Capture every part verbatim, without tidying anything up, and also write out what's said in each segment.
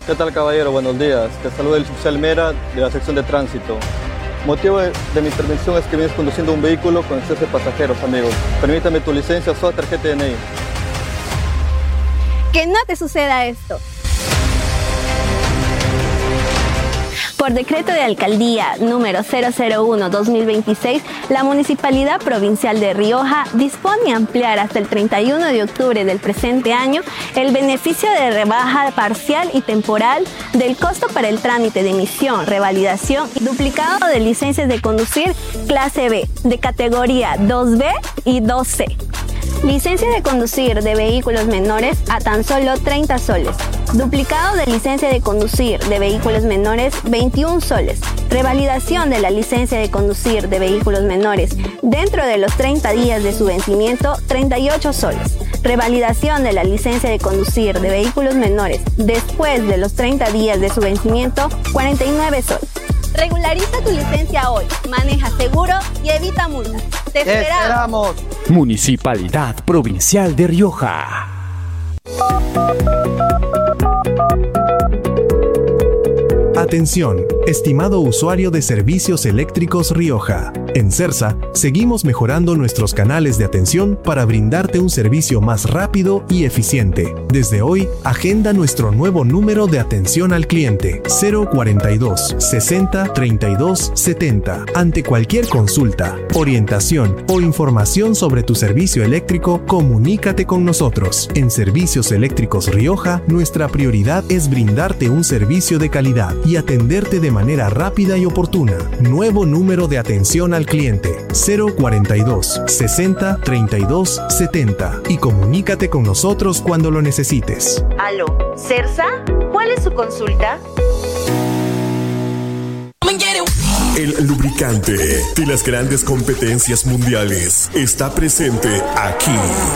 ¿Qué tal, caballero? Buenos días. Te saluda el oficial Mera de la sección de tránsito. Motivo de, de mi intervención es que vienes conduciendo un vehículo con exceso de pasajeros, amigo. Permítame tu licencia o tarjeta de D N I. Que no te suceda esto. Por decreto de alcaldía número cero cero uno guión dos mil veintiséis, la Municipalidad Provincial de Rioja dispone ampliar hasta el treinta y uno de octubre del presente año el beneficio de rebaja parcial y temporal del costo para el trámite de emisión, revalidación y duplicado de licencias de conducir clase B, de categoría dos B y dos C. Licencia de conducir de vehículos menores a tan solo treinta soles. Duplicado de licencia de conducir de vehículos menores, veintiún soles. Revalidación de la licencia de conducir de vehículos menores dentro de los treinta días de su vencimiento, treinta y ocho soles. Revalidación de la licencia de conducir de vehículos menores después de los treinta días de su vencimiento, cuarenta y nueve soles. Regulariza tu licencia hoy, maneja seguro y evita multas. ¡Te esperamos! esperamos! Municipalidad Provincial de Rioja. Atención, estimado usuario de Servicios Eléctricos Rioja. En CERSA, seguimos mejorando nuestros canales de atención para brindarte un servicio más rápido y eficiente. Desde hoy, agenda nuestro nuevo número de atención al cliente, cero cuarenta y dos, sesenta, treinta y dos, setenta. Ante cualquier consulta, orientación o información sobre tu servicio eléctrico, comunícate con nosotros. En Servicios Eléctricos Rioja, nuestra prioridad es brindarte un servicio de calidad y atenderte de manera rápida y oportuna. Nuevo número de atención al cliente, cero cuarenta y dos, sesenta, treinta y dos, setenta. Y comunícate con nosotros cuando lo necesites. Aló, ¿CERSA? ¿Cuál es su consulta? El lubricante de las grandes competencias mundiales está presente aquí.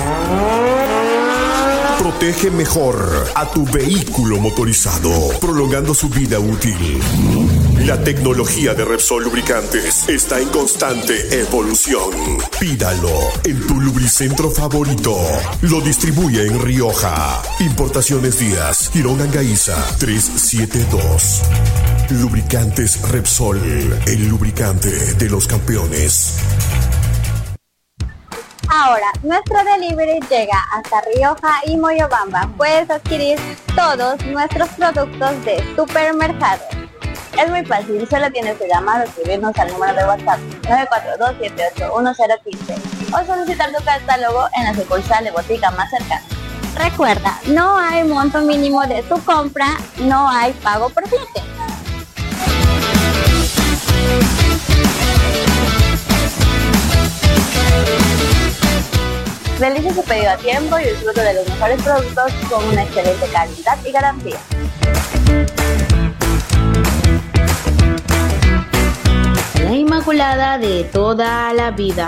Protege mejor a tu vehículo motorizado, prolongando su vida útil. La tecnología de Repsol Lubricantes está en constante evolución. Pídalo en tu lubricentro favorito. Lo distribuye en Rioja. Importaciones Díaz, Girón Angaiza, trescientos setenta y dos. Lubricantes Repsol, el lubricante de los campeones. Ahora, nuestro delivery llega hasta Rioja y Moyobamba. Puedes adquirir todos nuestros productos de supermercado. Es muy fácil, solo tienes que llamar o escribirnos al número de WhatsApp nueve cuatro dos siete ocho uno cero uno cinco o solicitar tu catálogo en la sucursal de botica más cercana. Recuerda, no hay monto mínimo de tu compra, no hay pago por flete. Realice su pedido a tiempo y disfrute de los mejores productos con una excelente calidad y garantía. La Inmaculada de toda la vida.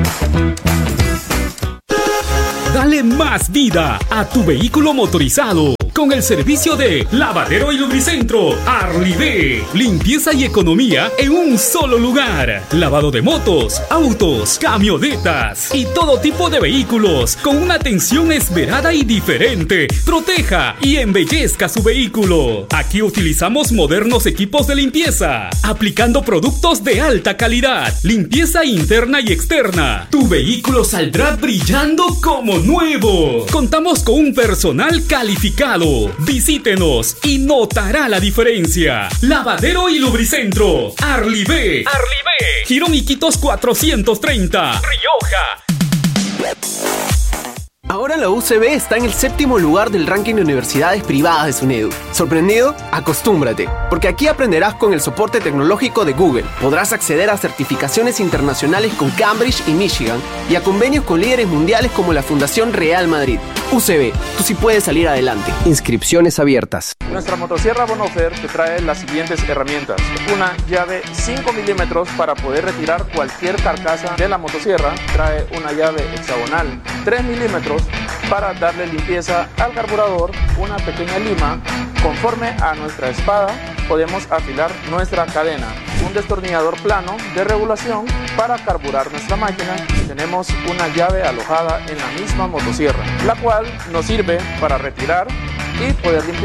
Dale más vida a tu vehículo motorizado con el servicio de Lavadero y Lubricentro Arlivé. Limpieza y economía en un solo lugar. Lavado de motos, autos, camionetas y todo tipo de vehículos con una atención esmerada y diferente. Proteja y embellezca su vehículo. Aquí utilizamos modernos equipos de limpieza, aplicando productos de alta calidad. Limpieza interna y externa. Tu vehículo saldrá brillando como nuevo. Contamos con un personal calificado. Visítenos y notará la diferencia. Lavadero y Lubricentro Arlivé. Arlivé. Girón Iquitos cuatrocientos treinta. Rioja. Ahora la U C B está en el séptimo lugar del ranking de universidades privadas de SUNEDU. ¿Sorprendido? Acostúmbrate, porque aquí aprenderás con el soporte tecnológico de Google. Podrás acceder a certificaciones internacionales con Cambridge y Michigan y a convenios con líderes mundiales como la Fundación Real Madrid. U C B, tú sí puedes salir adelante. Inscripciones abiertas. Nuestra motosierra Bonofer te trae las siguientes herramientas. Una llave cinco milímetros para poder retirar cualquier carcasa de la motosierra. Trae una llave hexagonal tres milímetros para darle limpieza al carburador. Una pequeña lima. Conforme a nuestra espada podemos afilar nuestra cadena. Un destornillador plano de regulación para carburar nuestra máquina. Tenemos una llave alojada en la misma motosierra, la cual nos sirve para retirar y poder limpiar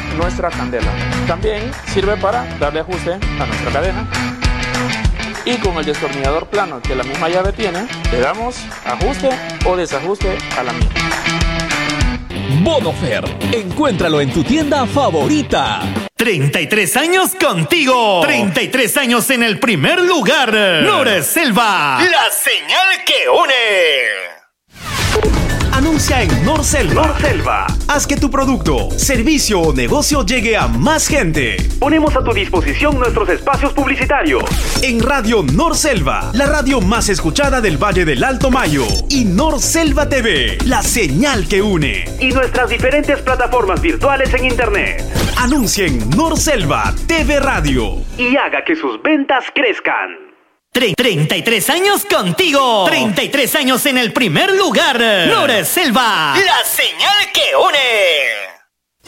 nuestra candela. También sirve para darle ajuste a nuestra cadena. Y con el destornillador plano que la misma llave tiene, le damos ajuste o desajuste a la misma. Bonofer, encuéntralo en tu tienda favorita. treinta y tres años contigo. treinta y tres años en el primer lugar. Norselva, la señal que une. Anuncia en Norselva. Norselva. Haz que tu producto, servicio o negocio llegue a más gente. Ponemos a tu disposición nuestros espacios publicitarios. En Radio Norselva, la radio más escuchada del Valle del Alto Mayo. Y Norselva T V, la señal que une. Y nuestras diferentes plataformas virtuales en internet. Anuncie en Norselva T V Radio. Y haga que sus ventas crezcan. treinta y tres años contigo. treinta y tres años en el primer lugar. Norselva, la señal que une.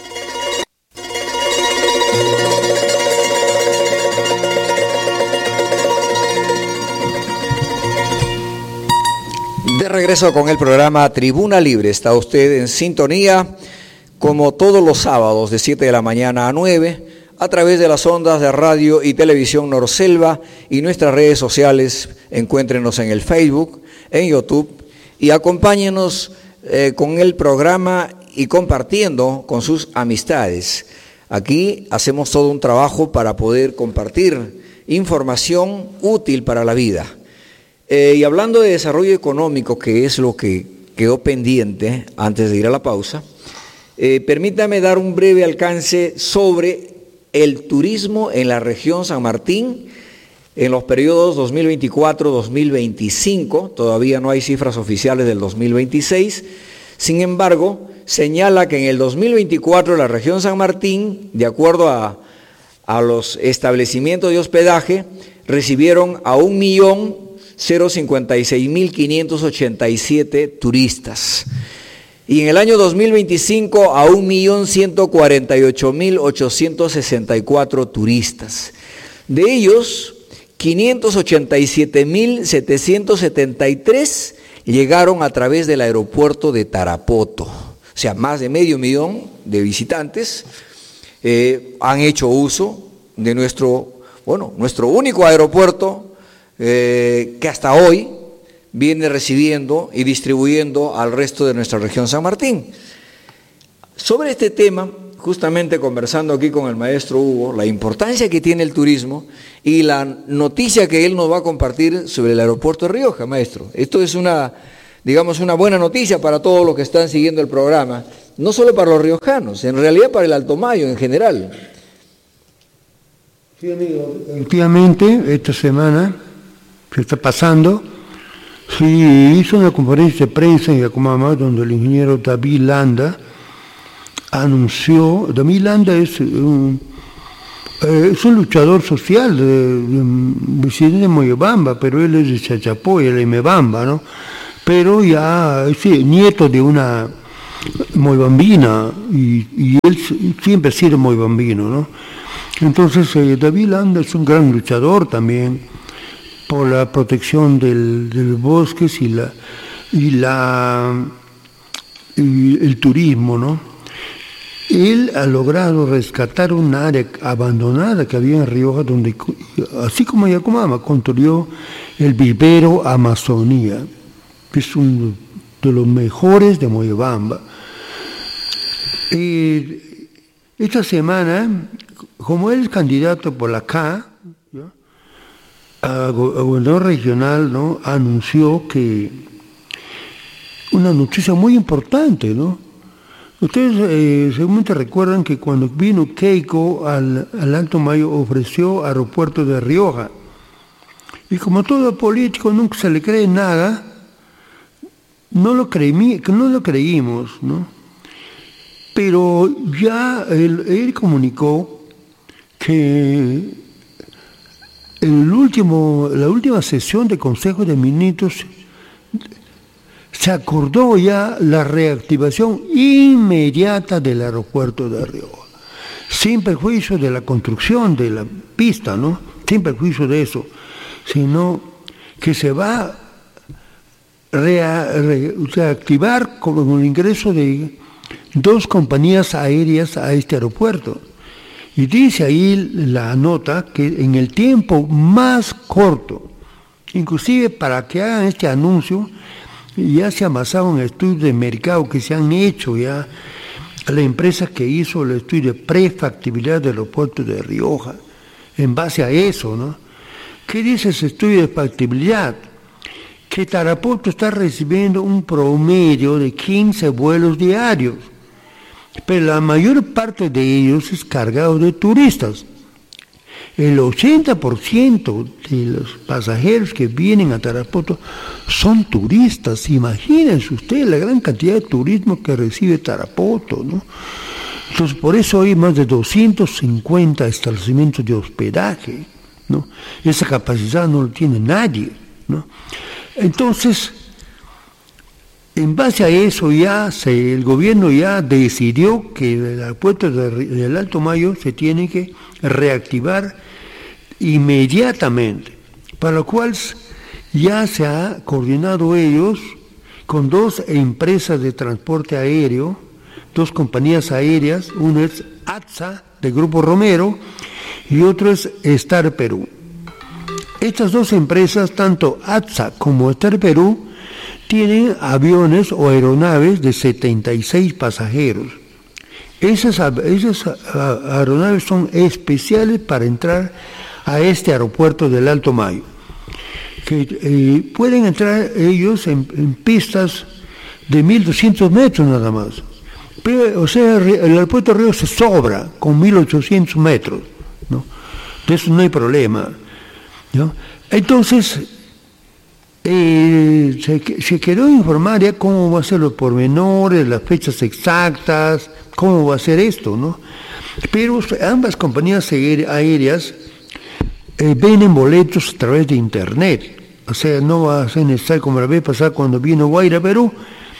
De regreso con el programa Tribuna Libre. Está usted en sintonía como todos los sábados de siete de la mañana a nueve. A través de las ondas de radio y televisión Norselva y nuestras redes sociales. Encuéntrenos en el Facebook, en YouTube y acompáñenos eh, con el programa y compartiendo con sus amistades. Aquí hacemos todo un trabajo para poder compartir información útil para la vida. Eh, y hablando de desarrollo económico, que es lo que quedó pendiente antes de ir a la pausa, eh, permítame dar un breve alcance sobre el turismo en la región San Martín en los periodos dos mil veinticuatro a dos mil veinticinco. Todavía no hay cifras oficiales del dos mil veintiséis. Sin embargo, señala que en el dos mil veinticuatro la región San Martín, de acuerdo a, a los establecimientos de hospedaje, recibieron a un millón cincuenta y seis mil quinientos ochenta y siete turistas. Y en el año dos mil veinticinco a un millón ciento cuarenta y ocho mil ochocientos sesenta y cuatro turistas. De ellos, quinientos ochenta y siete mil setecientos setenta y tres llegaron a través del aeropuerto de Tarapoto. O sea, más de medio millón de visitantes eh, han hecho uso de nuestro, bueno, nuestro único aeropuerto eh, que hasta hoy viene recibiendo y distribuyendo al resto de nuestra región San Martín. Sobre este tema, justamente conversando aquí con el maestro Hugo, la importancia que tiene el turismo y la noticia que él nos va a compartir sobre el aeropuerto de Rioja, maestro. Esto es una, digamos, una buena noticia para todos los que están siguiendo el programa, no solo para los riojanos, en realidad para el Alto Mayo en general. Sí, amigo, efectivamente, esta semana se está pasando. Sí, hizo una conferencia de prensa en Yacumama donde el ingeniero David Landa anunció, David Landa es un, eh, es un luchador social, de, de, residente de Moyobamba, pero él es de Chachapoy, el Imebamba, ¿no? Pero ya es sí, nieto de una moyobambina y, y él siempre ha sido moyobambino, ¿no? Entonces eh, David Landa es un gran luchador también por la protección del, de los bosques y la y la y el turismo, ¿no? Él ha logrado rescatar una área abandonada que había en Rioja, donde, así como Yacumama, construyó el vivero Amazonía, que es uno de los mejores de Moyobamba. Y esta semana, como él es candidato por la K, a gobernador regional, ¿no?, anunció que una noticia muy importante, ¿no? Ustedes eh, seguramente recuerdan que cuando vino Keiko al, al Alto Mayo ofreció aeropuerto de Rioja. Y como todo político nunca se le cree nada, no lo, creí, no lo creímos, ¿no? Pero ya él, él comunicó que en el último, la última sesión de Consejo de Ministros se acordó ya la reactivación inmediata del aeropuerto de Rioja, sin perjuicio de la construcción de la pista, ¿no? Sin perjuicio de eso, sino que se va a rea, re, reactivar con el ingreso de dos compañías aéreas a este aeropuerto. Y dice ahí la nota que en el tiempo más corto, inclusive para que hagan este anuncio, ya se ha basado en estudios de mercado que se han hecho ya, la empresa que hizo el estudio de prefactibilidad del aeropuerto de Rioja, en base a eso, ¿no? ¿Qué dice ese estudio de factibilidad? Que Tarapoto está recibiendo un promedio de quince vuelos diarios, pero la mayor parte de ellos es cargado de turistas. El ochenta por ciento de los pasajeros que vienen a Tarapoto son turistas. Imagínense ustedes la gran cantidad de turismo que recibe Tarapoto, ¿no? Entonces, por eso hay más de doscientos cincuenta establecimientos de hospedaje, ¿no? Esa capacidad no lo tiene nadie, ¿no? Entonces, en base a eso ya se, el gobierno ya decidió que el aeropuerto de, del Alto Mayo se tiene que reactivar inmediatamente, para lo cual ya se ha coordinado ellos con dos empresas de transporte aéreo, dos compañías aéreas, uno es A T S A de Grupo Romero y otro es Star Perú. Estas dos empresas, tanto A T S A como Star Perú, tienen aviones o aeronaves de setenta y seis pasajeros. Esas, esas aeronaves son especiales para entrar a este aeropuerto del Alto Mayo, que eh, pueden entrar ellos en, en pistas de mil doscientos metros nada más. Pero, o sea, el aeropuerto de Río se sobra con mil ochocientos metros, ¿no? De eso no hay problema, ¿no? Entonces, eh, se, se quedó informar ya cómo va a ser los pormenores, las fechas exactas, cómo va a ser esto, ¿no? Pero ambas compañías aéreas eh, venden boletos a través de internet, o sea, no va a ser necesario como la vez pasada cuando vino Guaira, Perú,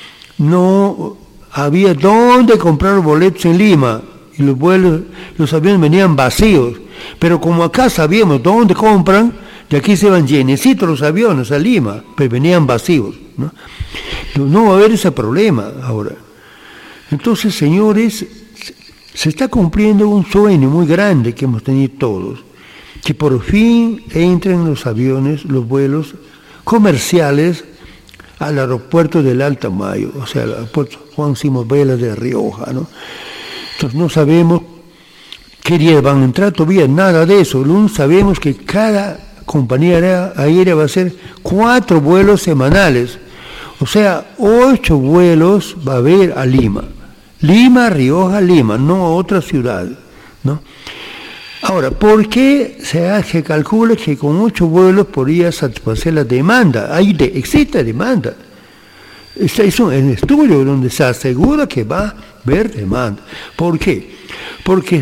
no había dónde comprar boletos en Lima y los vuelos, los aviones venían vacíos, pero como acá sabíamos dónde compran, de aquí se van llenecitos los aviones a Lima, pero venían vacíos, ¿no? No va a haber ese problema ahora. Entonces, señores, se está cumpliendo un sueño muy grande que hemos tenido todos, que por fin entren los aviones, los vuelos comerciales al aeropuerto del Alto Mayo, o sea, al aeropuerto Juan Simón Vela de Rioja, ¿no? Entonces no sabemos qué día van a entrar todavía, nada de eso. Lo sabemos que cada compañía aérea va a hacer cuatro vuelos semanales, o sea, ocho vuelos va a haber a Lima. Lima, Rioja, Lima, no a otra ciudad, ¿no? Ahora, ¿por qué se, se calcula que con ocho vuelos podría satisfacer la demanda? Hay de, existe demanda. Este es un estudio donde se asegura que va a haber demanda. ¿Por qué? Porque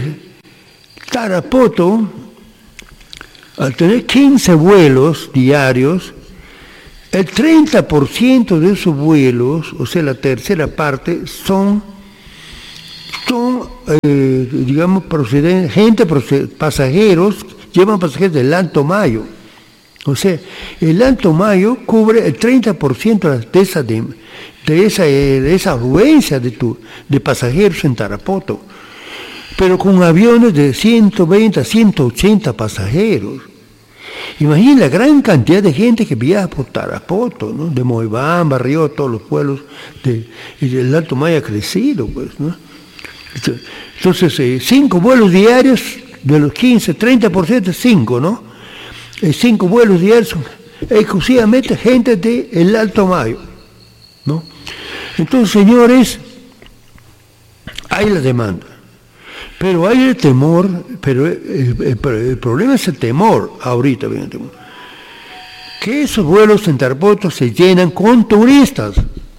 Tarapoto, al tener quince vuelos diarios, el treinta por ciento de esos vuelos, o sea, la tercera parte, son, son eh, digamos, proceden, gente, proced, pasajeros, llevan pasajeros del Alto Mayo. O sea, el Alto Mayo cubre el treinta por ciento de esa, de, de esa, de esa afluencia de, tu, de pasajeros en Tarapoto, pero con aviones de ciento veinte a ciento ochenta pasajeros. Imaginen la gran cantidad de gente que viaja por Tarapoto, ¿no? De Moibamba, Río, todos los pueblos de, del Alto Mayo ha crecido, pues, ¿no? Entonces, eh, cinco vuelos diarios de los quince, treinta por ciento, cinco, ¿no? Eh, cinco vuelos diarios son exclusivamente gente del Alto Mayo, ¿no? Entonces, señores, hay la demanda. Pero hay el temor, pero el, el, el problema es el temor, ahorita viene el temor, que esos vuelos en Tarapoto se llenan con turistas,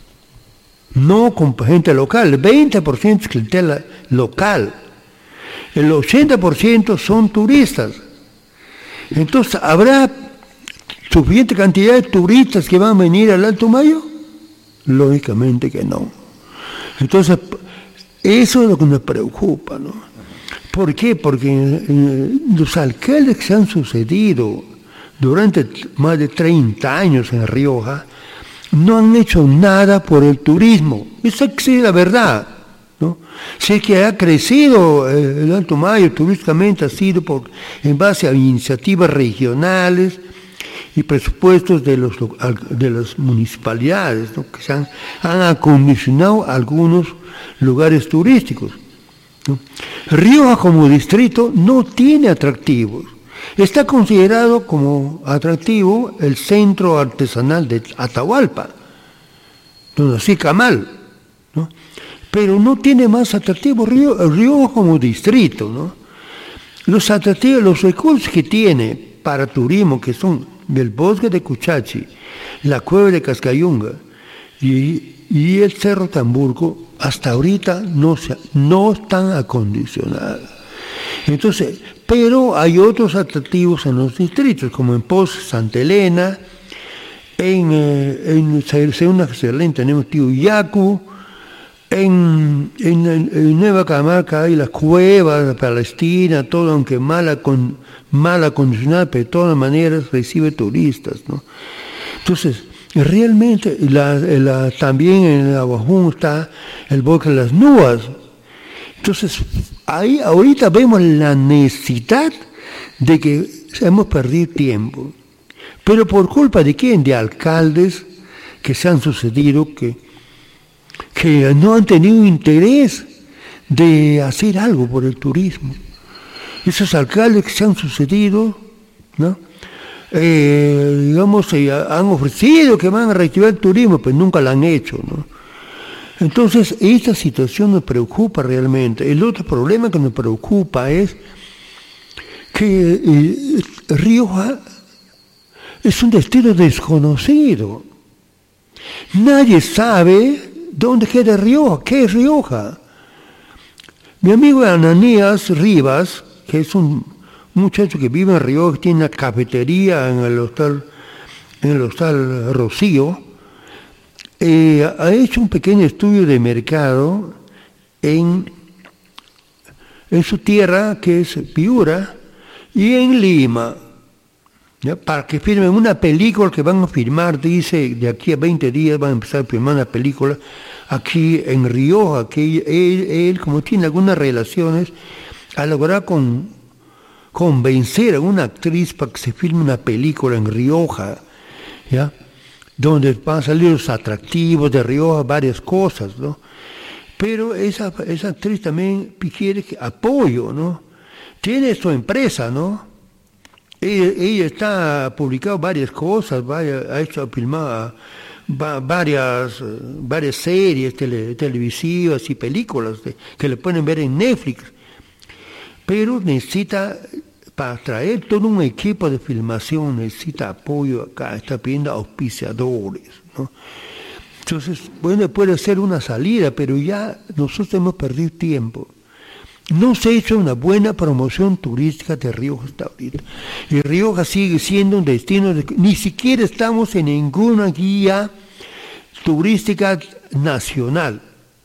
no con gente local. El veinte por ciento es clientela local, el ochenta por ciento son turistas. Entonces, ¿habrá suficiente cantidad de turistas que van a venir al Alto Mayo? Lógicamente que no. Entonces, eso es lo que nos preocupa, ¿no? ¿Por qué? Porque eh, los alcaldes que se han sucedido durante más de treinta años en Rioja no han hecho nada por el turismo. Esa es la verdad, ¿no? Sé que ha crecido eh, el Alto Mayo turísticamente, ha sido por, en base a iniciativas regionales y presupuestos de, los, de las municipalidades, ¿no? Que se han, han acondicionado algunos lugares turísticos, ¿no? Rioja como distrito no tiene atractivos. Está considerado como atractivo el centro artesanal de Atahualpa, donde nací Camal, ¿no? Pero no tiene más atractivos Río, Rioja como distrito, ¿no? Los atractivos, los recursos que tiene para turismo, que son del bosque de Cuchachi, la cueva de Cascayunga y, y el Cerro Tamburco, hasta ahorita no, se, no están acondicionados. Entonces, pero hay otros atractivos en los distritos, como en Pozo, Santa Elena, en, eh, en Segunda Excelente tenemos Tío Yacu, en, en, en Nueva Cajamarca hay las cuevas, la Palestina, todo, aunque mal, con, mal acondicionada, pero de todas maneras recibe turistas, ¿no? Entonces, realmente, la, la, también en el Aguajún está el bosque de las Nubas. Entonces, ahí ahorita vemos la necesidad de que hemos perdido tiempo. Pero por culpa de quién? De alcaldes que se han sucedido, que, que no han tenido interés de hacer algo por el turismo. Esos alcaldes que se han sucedido, ¿no? Eh, digamos, eh, han ofrecido que van a reactivar el turismo, pero nunca lo han hecho, ¿no? Entonces, esta situación nos preocupa realmente. El otro problema que nos preocupa es que eh, Rioja es un destino desconocido. Nadie sabe dónde queda Rioja, qué es Rioja. Mi amigo Ananías Rivas, que es un muchacho que vive en Rioja, tiene una cafetería en el hostal, en el hostal Rocío, Eh, ha hecho un pequeño estudio de mercado en, en su tierra, que es Piura, y en Lima, ¿ya? Para que firmen una película que van a firmar, dice, de aquí a veinte días van a empezar a firmar una película aquí en Rioja, que él, él como tiene algunas relaciones, ha logrado con, convencer a una actriz para que se filme una película en Rioja, ¿ya? Donde van a salir los atractivos de Rioja, varias cosas, ¿no? Pero esa, esa actriz también quiere apoyo, ¿no? Tiene su empresa, ¿no? Ella, ella está publicado varias cosas, vaya, ha hecho filmar va, varias, varias series tele, televisivas y películas de, que le pueden ver en Netflix, pero necesita, para traer todo un equipo de filmación, necesita apoyo acá, está pidiendo auspiciadores, ¿no? Entonces, bueno, puede ser una salida, pero ya nosotros hemos perdido tiempo. No se ha hecho una buena promoción turística de Rioja hasta ahorita. Y Rioja sigue siendo un destino, de, ni siquiera estamos en ninguna guía turística nacional.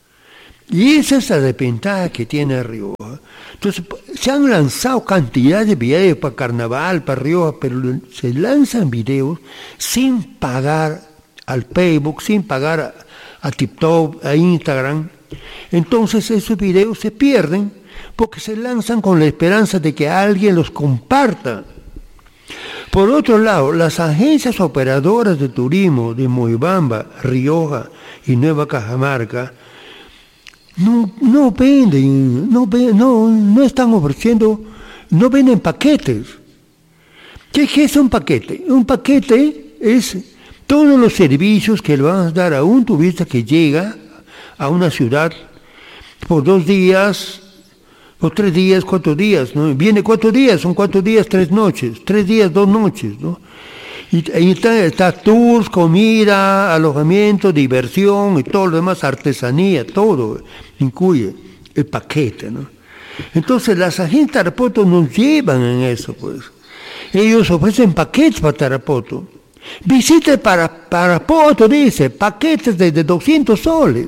Y esa es la desventaja que tiene Rioja. Entonces, se han lanzado cantidad de videos para Carnaval, para Rioja, pero se lanzan videos sin pagar al Facebook, sin pagar a, a TikTok, a Instagram. Entonces, esos videos se pierden porque se lanzan con la esperanza de que alguien los comparta. Por otro lado, las agencias operadoras de turismo de Moyobamba, Rioja y Nueva Cajamarca no, no venden, no, no, no están ofreciendo, no venden paquetes. ¿Qué, qué es un paquete? Un paquete es todos los servicios que le van a dar a un turista que llega a una ciudad por dos días, o tres días, cuatro días, ¿no? Viene cuatro días, son cuatro días, tres noches, tres días, dos noches, ¿no? Y ahí está, está tours, comida, alojamiento, diversión y todo lo demás, artesanía, todo incluye el paquete, ¿no? Entonces las agencias de Tarapoto nos llevan en eso, pues. Ellos ofrecen paquetes para Tarapoto. Visite para Tarapoto, dice, paquetes de, de doscientos soles.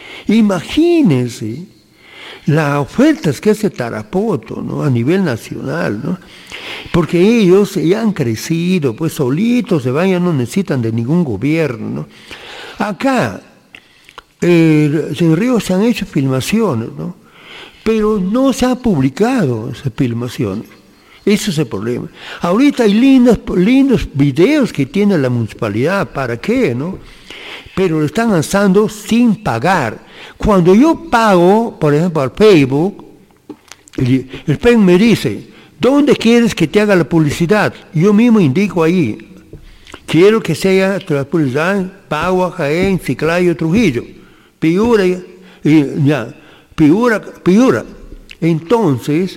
Imagínense las ofertas que hace Tarapoto, ¿no? A nivel nacional, ¿no? Porque ellos ya han crecido, pues solitos se van, ya no necesitan de ningún gobierno, ¿no? Acá eh, en Río se han hecho filmaciones, ¿no? Pero no se han publicado esas filmaciones. Ese es el problema. Ahorita hay lindos, lindos videos que tiene la municipalidad, ¿para qué, no? Pero lo están lanzando sin pagar. Cuando yo pago, por ejemplo, al Facebook, el, el Facebook me dice, ¿dónde quieres que te haga la publicidad? Yo mismo indico ahí, quiero que sea la publicidad Pagua, Jaén, Chiclayo, Trujillo, Piura, y, ya, Piura, Piura. Entonces,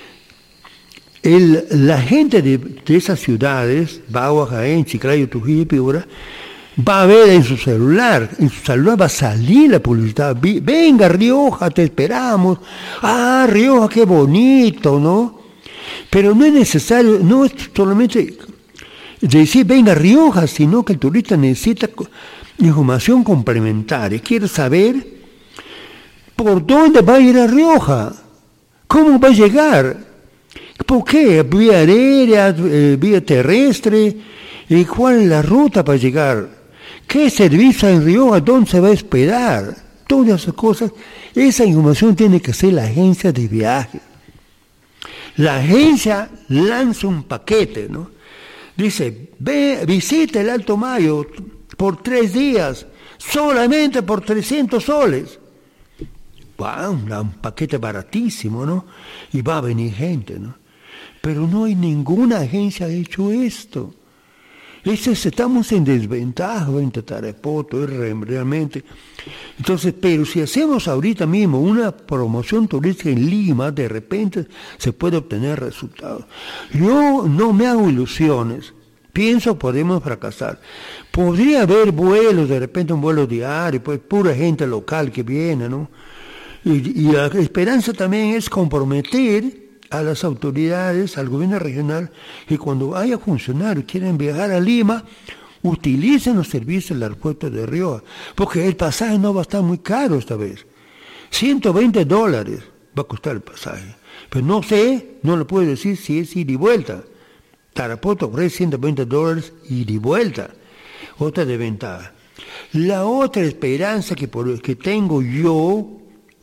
el, la gente de, de esas ciudades, Bagua, Jaén, Chiclayo, Trujillo y Piura, va a ver en su celular, en su celular va a salir la publicidad. Venga, Rioja, te esperamos. Ah, Rioja, qué bonito, ¿no? Pero no es necesario, no es solamente decir venga, Rioja, sino que el turista necesita información complementaria. Quiere saber por dónde va a ir a Rioja, cómo va a llegar, por qué, vía aérea, eh, vía terrestre, y cuál es la ruta para llegar. ¿Qué servicio en Rioja? ¿Dónde se va a esperar? Todas esas cosas, esa información tiene que ser la agencia de viaje. La agencia lanza un paquete, ¿no? Dice, ve, visita el Alto Mayo por tres días, solamente por trescientos soles. Wow, un paquete baratísimo, ¿no? Y va a venir gente, ¿no? Pero no hay ninguna agencia que ha hecho esto. Entonces, estamos en desventaja frente a Tarapoto, realmente. Entonces, pero si hacemos ahorita mismo una promoción turística en Lima, de repente se puede obtener resultados. Yo no me hago ilusiones, pienso podemos fracasar. Podría haber vuelos, de repente un vuelo diario, pues pura gente local que viene, ¿no? Y, y la esperanza también es comprometer a las autoridades, al gobierno regional, que cuando haya funcionarios que quieran viajar a Lima, utilicen los servicios del aeropuerto de Rioja, porque el pasaje no va a estar muy caro esta vez. ciento veinte dólares va a costar el pasaje, pero no sé, no le puedo decir si es ida y vuelta. Tarapoto ofrece ciento veinte dólares ida y vuelta, otra desventaja. La otra esperanza que, por, que tengo yo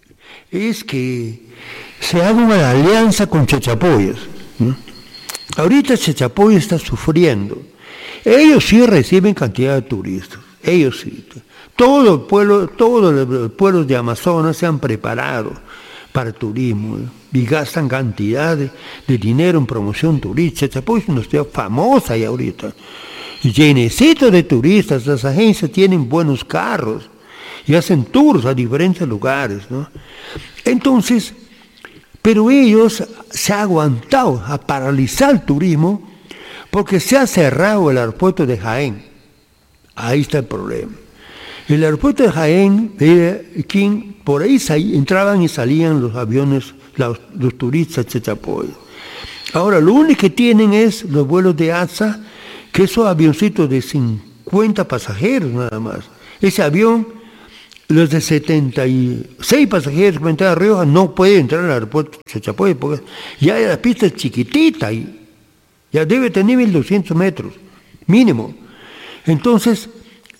es que se haga una alianza con Chachapoyas. ¿no? Ahorita Chachapoyas está sufriendo. Ellos sí reciben cantidad de turistas, ellos sí. Todo el pueblo, todos los pueblos de Amazonas se han preparado para el turismo, ¿no? Y gastan cantidad de, de dinero en promoción turística. Chachapoyas es una ciudad famosa ahí ahorita. Llenecito de turistas, las agencias tienen buenos carros y hacen tours a diferentes lugares, ¿no? Entonces, pero ellos se han aguantado a paralizar el turismo porque se ha cerrado el aeropuerto de Jaén. Ahí está el problema. El aeropuerto de Jaén, eh, quien, por ahí sal, entraban y salían los aviones, los, los turistas de Chachapoyas. Ahora, lo único que tienen es los vuelos de A T S A, que esos avioncitos de cincuenta pasajeros nada más. Ese avión, los de setenta y seis pasajeros que entran a Rioja no pueden entrar al aeropuerto de Chachapoyas porque ya la pista es chiquitita y ya debe tener mil doscientos metros mínimo. Entonces,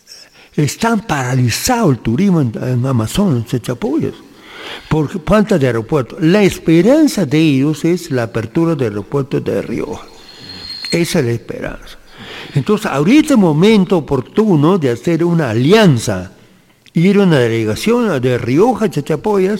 están paralizados el turismo en, en Amazonas, en Chachapoyas, por falta de aeropuerto. La esperanza de ellos es la apertura del aeropuerto de Rioja. Esa es la esperanza. Entonces, ahorita es el momento oportuno de hacer una alianza, ir a una delegación de Rioja, Chachapoyas,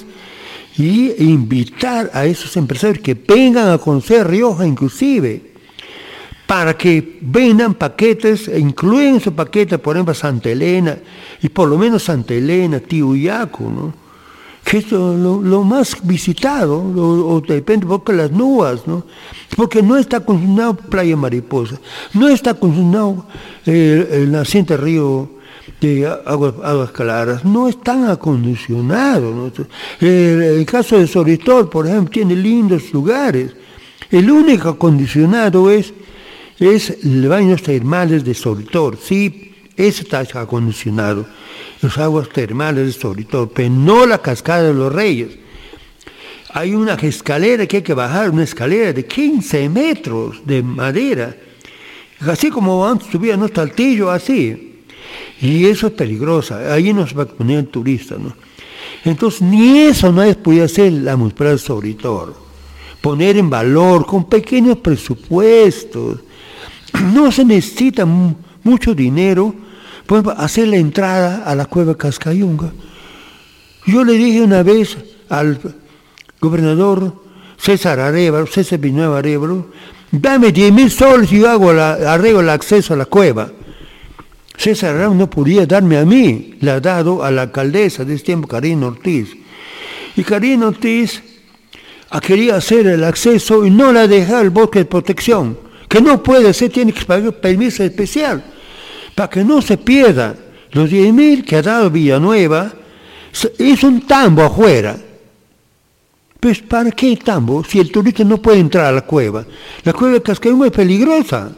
y invitar a esos empresarios que vengan a conocer Rioja inclusive, para que vendan paquetes, e incluyen en su paquete, por ejemplo, Santa Elena, y por lo menos Santa Elena, Tihuyaco, ¿no? Que es lo, lo, lo más visitado, o, o depende un poco de las nubes, ¿no? Porque no está condicionado Playa Mariposa, no está condicionado eh, el naciente río de aguas, aguas claras, no están acondicionados, ¿no? El, el caso de Soritol, por ejemplo, tiene lindos lugares. El único acondicionado es, es el baños termales de Soritol, sí, ese está acondicionado, las aguas termales de Soritol, pero no la cascada de los Reyes. Hay una escalera que hay que bajar, una escalera de quince metros de madera, así como antes subían los Saltillo, así. Y eso es peligroso, ahí nos va a poner el turista, ¿no? Entonces, ni eso no es podido hacer la municipalidad de Sobritor. Poner en valor con pequeños presupuestos. No se necesita m- mucho dinero para hacer la entrada a la cueva Cascayunga. Yo le dije una vez al gobernador César Arévalo, César Villanueva Arévalo, dame diez mil soles y yo hago la, arreglo el acceso a la cueva. César Arévalo no podía darme a mí, le ha dado a la alcaldesa de ese tiempo, Karina Ortiz. Y Karina Ortiz quería hacer el acceso y no la dejaba el bosque de protección, que no puede ser, tiene que pagar permiso especial, para que no se pierda. Los diez mil que ha dado Villanueva es un tambo afuera. Pues ¿para qué tambo si el turista no puede entrar a la cueva? La cueva de Cascayunga es peligrosa.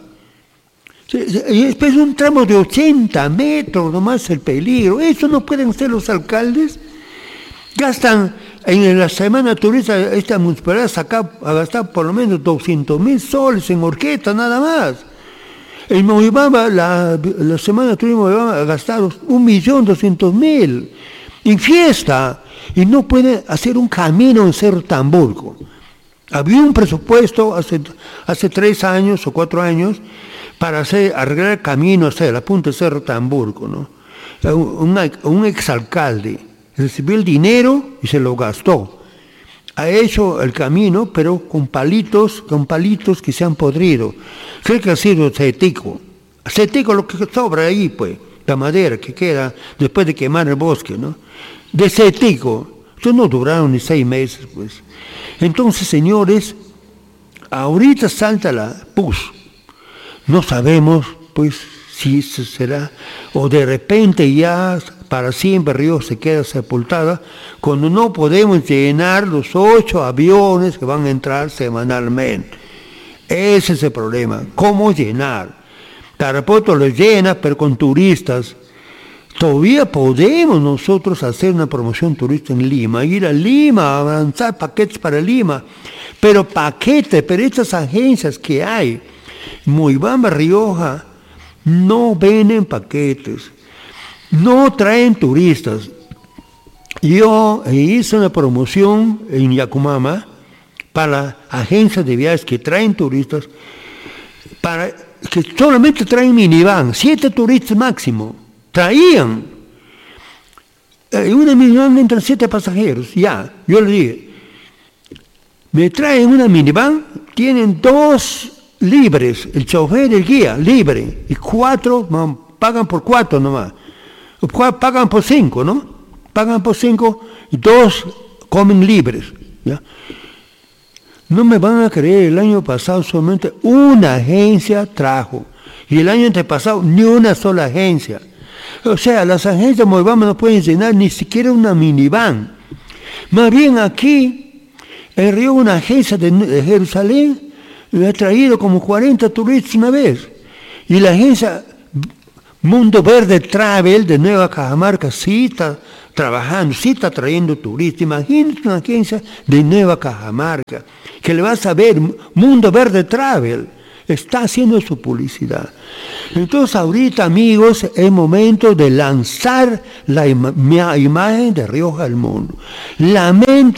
Es un tramo de ochenta metros, nomás el peligro. Eso no pueden hacer los alcaldes. Gastan, en la semana turista, esta municipalidad saca, ha gastado por lo menos doscientos mil soles en orquesta, nada más. En Moyobamba, la, la semana turista de Moyobamba ha gastado un millón doscientos mil en fiesta. Y no pueden hacer un camino en Cerro Tamburgo. Había un presupuesto hace, hace tres años o cuatro años para hacer, arreglar el camino hacia la punta de Cerro Tamburgo, ¿no? Un, un, un exalcalde recibió el dinero y se lo gastó. Ha hecho el camino, pero con palitos, con palitos que se han podrido. Creo que ha sido cetico. Cetico lo que sobra ahí, pues, la madera que queda después de quemar el bosque, ¿no? De cetico. Eso no duraron ni seis meses, pues. Entonces, señores, ahorita salta la P U S. No sabemos, pues, si eso será, o de repente ya para siempre Río se queda sepultada, cuando no podemos llenar los ocho aviones que van a entrar semanalmente. Ese es el problema. ¿Cómo llenar? Tarapoto lo llena, pero con turistas. Todavía podemos nosotros hacer una promoción turista en Lima, ir a Lima, avanzar paquetes para Lima, pero paquetes, pero estas agencias que hay, Moyobamba, Rioja, no venden paquetes, no traen turistas. Yo hice una promoción en Yacumama para agencias de viajes que traen turistas, para que solamente traen minivan, siete turistas máximo. Traían, en una minivan entran siete pasajeros, ya, yo le dije, me traen una minivan, tienen dos libres, el chofer y el guía, libre, y cuatro, no, pagan por cuatro nomás, pagan por cinco, ¿no? Pagan por cinco y dos comen libres, ¿ya? No me van a creer, el año pasado solamente una agencia trajo, y el año antepasado ni una sola agencia. O sea, las agencias de Moyobamba no pueden llenar ni siquiera una minivan. Más bien aquí, en Río, una agencia de, de Jerusalén me ha traído como cuarenta turistas una vez. Y la agencia Mundo Verde Travel de Nueva Cajamarca sí está trabajando, sí está trayendo turistas. Imagínate una agencia de Nueva Cajamarca, que le vas a ver, Mundo Verde Travel está haciendo su publicidad. Entonces ahorita, amigos, es momento de lanzar la ima- imagen de Rioja al mundo. Lamento